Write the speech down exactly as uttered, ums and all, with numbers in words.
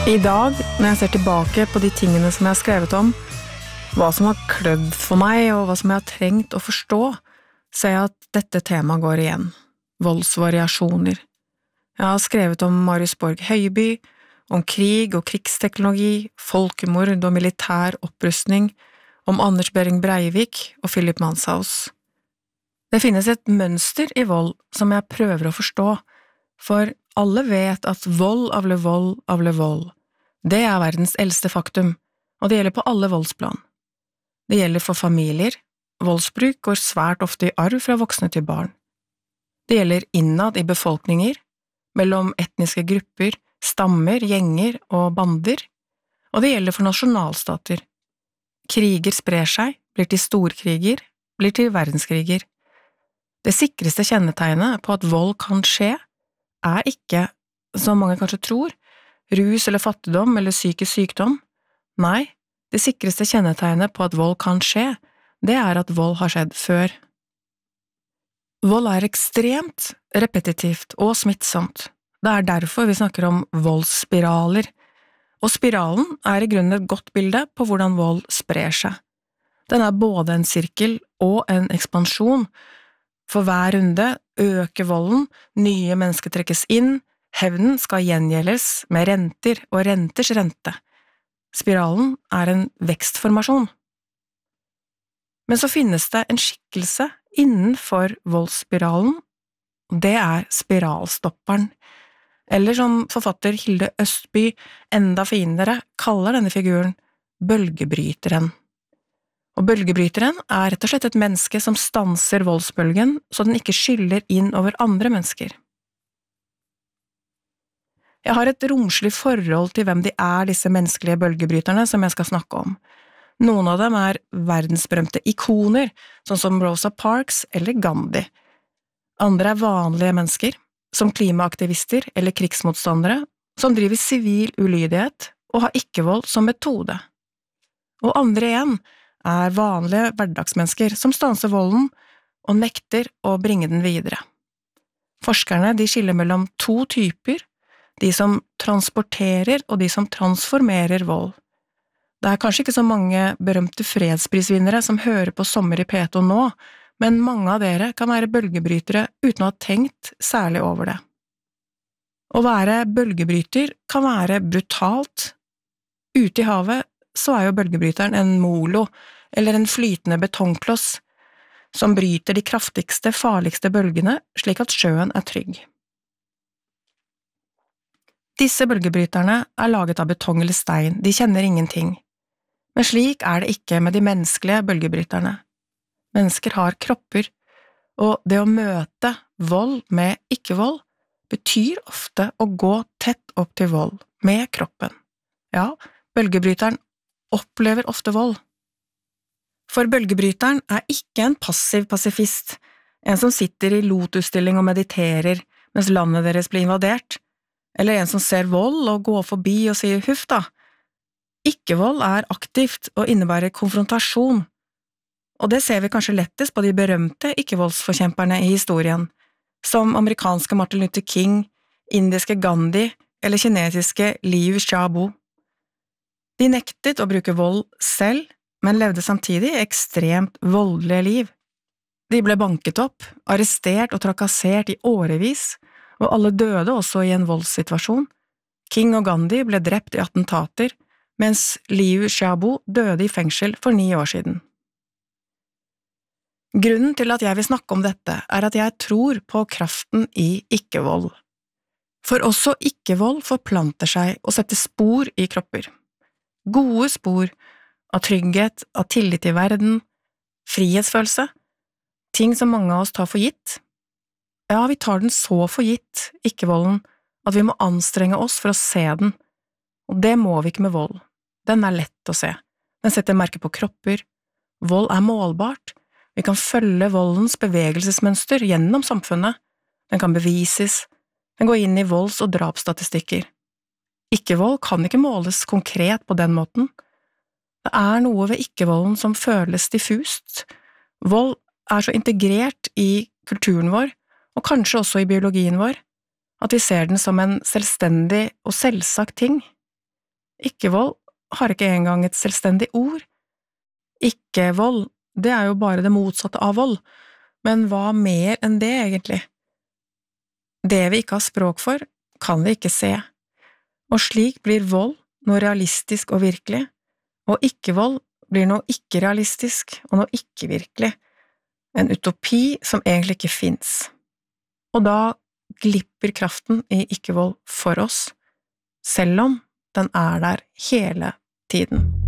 I dag, når jeg ser tilbake på de tingene som jeg har skrevet om, hva som har klødd for meg og hva som jeg har trengt å forstå, ser jeg at dette temaet går igjen. Voldsvariasjoner. Jeg har skrevet om Marius Borg Høiby, om krig og krigsteknologi, folkemord og militær opprustning, om Anders Behring Breivik og Philip Manshaus. Det finnes et mønster i vold som jeg prøver å forstå, for alle vet at vold avler vold avler vold. Det er verdens eldste faktum, og det gjelder på alle voldsplan. Det gjelder for familier. Voldsbruk går svært ofte i arv fra voksne til barn. Det gjelder innad i befolkninger, mellom etniske grupper, stammer, gjenger og bander, og det gjelder for nasjonalstater. Kriger sprer seg, blir til storkriger, blir til verdenskriger. Det sikreste kjennetegnet på at vold kan skje, er ikke, som mange kanskje tror, rus eller fattigdom eller psykisk sykdom. Nei, det sikreste kjennetegnet på at vold kan skje, det er at vold har skjedd før. Vold er ekstremt repetitivt og smittsomt. Det er derfor vi snakker om voldsspiraler, og spiralen er i grunnen et godt bilde på hvordan vold sprer seg. Den er både en sirkel og en ekspansjon. For hver runde øker volden, nye mennesker trekkes inn, hevnen skal gjengjeldes med renter og renters rente. Spiralen er en vekstformasjon. Men så finnes det en skikkelse innenfor voldsspiralen, og det er spiralstopperen. Eller som forfatter Hilde Østby enda finere kaller denne figuren bølgebryteren. Og bølgebryteren er rett og slett et menneske som stanser voldsbølgen så den ikke skyller inn over andre mennesker. Jeg har et romslig forhold til hvem de er, disse menneskelige bølgebryterne som jeg skal snakke om. Noen av dem er verdensberømte ikoner, sånn som Rosa Parks eller Gandhi. Andre er vanlige mennesker, som klimaaktivister eller krigsmotstandere, som driver sivil ulydighet og har ikke-vold som metode. Og andre igjen er vanlige hverdagsmennesker som stanser volden og nekter å bringe den videre. Forskerne de skiller mellom to typer, de som transporterer og de som transformerer vold. Det er kanskje ikke så mange berømte fredsprisvinnere som hører på Sommer i P to nå, men mange av dere kan være bølgebrytere uten å ha tenkt særlig over det. Å være bølgebryter kan være brutalt. Ute i havet så er jo bølgebryteren en molo, eller en flytende betongkloss, som bryter de kraftigste, farligste bølgene, slik at sjøen er trygg. Disse bølgebryterne er laget av betong eller stein, de kjenner ingenting. Men slik er det ikke med de menneskelige bølgebryterne. Mennesker har kropper, og det å møte vold med ikke-vold betyr ofte å gå tett opp til vold med kroppen. Ja, bølgebryteren opplever ofte vold. For bølgebryteren er ikke en passiv pasifist, en som sitter i lotusstilling og mediterer mens landet deres blir invadert, eller en som ser vold og går forbi og sier huff da. Ikke-vold er aktivt og innebærer konfrontasjon, og det ser vi kanskje lettest på de berømte ikke-voldsforkjemperne i historien, som amerikanske Martin Luther King, indiske Gandhi eller kinesiske Liu Xiaobo. De nektet å bruke vold selv, men levde samtidig ekstremt voldelige liv. De ble banket opp, arrestert og trakassert i årevis, og alle døde også i en voldssituasjon. King og Gandhi ble drept i attentater, mens Liu Xiaobo døde i fengsel for ni år siden. Grunnen til at jeg vil snakke om dette er at jeg tror på kraften i ikke-vold. For også ikke-vold forplanter seg og setter spor i kropper. Gode spor av trygghet, av tillit til verden, frihetsfølelse, ting som mange av oss tar for gitt. Ja, vi tar den så for gitt, ikke-volden, at vi må anstrenge oss for å se den, og det må vi ikke med vold. Den er lett å se. Den setter merke på kropper. Vold er målbart. Vi kan følge voldens bevegelsesmønster gjennom samfunnet. Den kan bevises. Den går inn i volds- og drapsstatistikker. Ikke-vold kan ikke måles konkret på den måten. Det er noe ved ikke-volden som føles diffust. Vold er så integrert i kulturen vår, og kanskje også i biologien vår, at vi ser den som en selvstendig og selvsagt ting. Ikke-vold har ikke engang et selvstendig ord. Ikke-vold, det er jo bare det motsatte av vold, men hva mer enn det egentlig? Det vi ikke har språk for, kan vi ikke se, og slik blir vold noe realistisk og virkelig, og ikke-vold blir noe ikke-realistisk og noe ikke-virkelig, en utopi som egentlig ikke finnes. Og da glipper kraften i ikke-vold for oss, selv om den er der hele tiden.